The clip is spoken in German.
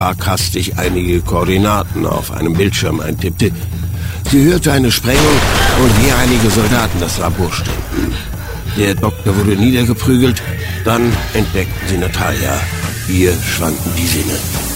hastig einige Koordinaten auf einem Bildschirm eintippte. Sie hörte eine Sprengung und wie einige Soldaten das Labor stürmten. Der Doktor wurde niedergeprügelt, dann entdeckten sie Natalia. Ihr schwanden die Sinne.